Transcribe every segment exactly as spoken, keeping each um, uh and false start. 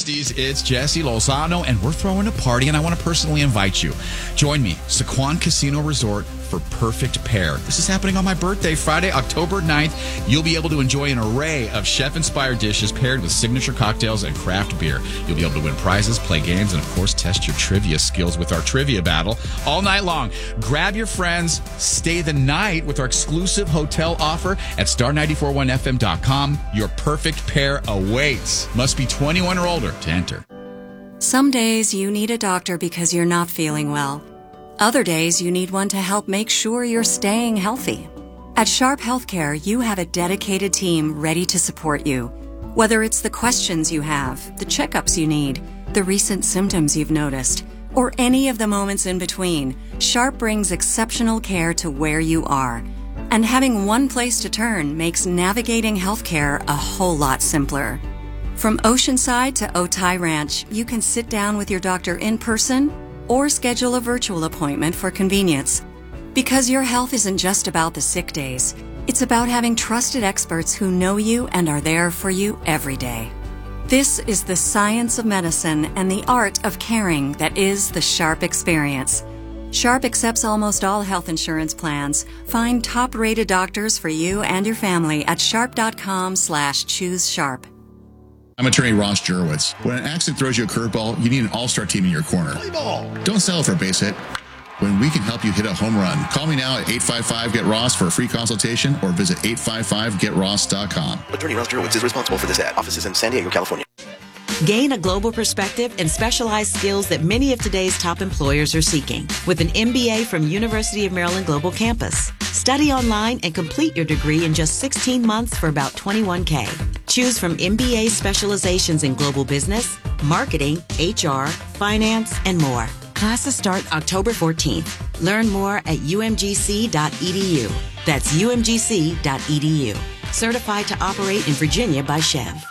It's Jesse Lozano, and we're throwing a party, and I want to personally invite you. Join me, Sequan Casino Resort, for Perfect Pair. This is happening on my birthday, Friday, October ninth. You'll be able to enjoy an array of chef-inspired dishes paired with signature cocktails and craft beer. You'll be able to win prizes, play games, and, of course, test your trivia skills with our trivia battle all night long. Grab your friends. Stay the night with our exclusive hotel offer at star nine four one f m dot com. Your Perfect Pair awaits. Must be twenty-one or older to enter. Some days you need a doctor because you're not feeling well. Other days you need one to help make sure you're staying healthy. At Sharp Healthcare, you have a dedicated team ready to support you. Whether it's the questions you have, the checkups you need, the recent symptoms you've noticed, or any of the moments in between, Sharp brings exceptional care to where you are. And having one place to turn makes navigating healthcare a whole lot simpler. From Oceanside to Otay Ranch, you can sit down with your doctor in person or schedule a virtual appointment for convenience. Because your health isn't just about the sick days, it's about having trusted experts who know you and are there for you every day. This is the science of medicine and the art of caring that is the Sharp experience. Sharp accepts almost all health insurance plans. Find top-rated doctors for you and your family at sharp.com slash choose sharp. I'm attorney Ross Jurowitz. When an accident throws you a curveball, you need an all-star team in your corner. Play ball. Don't settle for a base hit when we can help you hit a home run. Call me now at eight five five, get ross for a free consultation or visit eight five five get ross dot com. Attorney Ross Jurowitz is responsible for this ad. Offices in San Diego, California. Gain a global perspective and specialized skills that many of today's top employers are seeking with an M B A from University of Maryland Global Campus. Study online and complete your degree in just sixteen months for about twenty-one K. Choose from M B A specializations in global business, marketing, H R, finance, and more. Classes start October fourteenth. Learn more at u m g c dot e d u. That's u m g c dot e d u. Certified to operate in Virginia by Chev.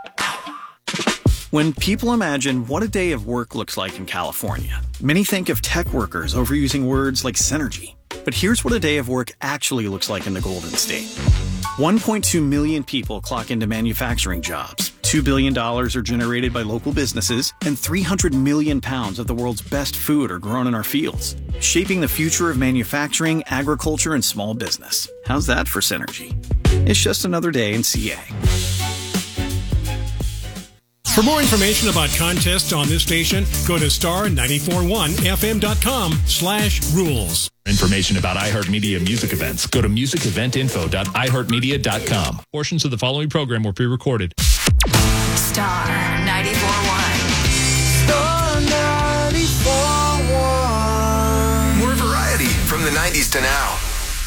When people imagine what a day of work looks like in California, many think of tech workers overusing words like synergy. But here's what a day of work actually looks like in the Golden State. one point two million people clock into manufacturing jobs, two billion dollars are generated by local businesses, and three hundred million pounds of the world's best food are grown in our fields, shaping the future of manufacturing, agriculture, and small business. How's that for synergy? It's just another day in C A. For more information about contests on this station, go to star nine four one f m dot com slash rules. Information about iHeartMedia music events, go to music event info dot i heart media dot com. Portions of the following program were pre-recorded. Star ninety-four point one. Star ninety-four point one. More variety from the nineties to now.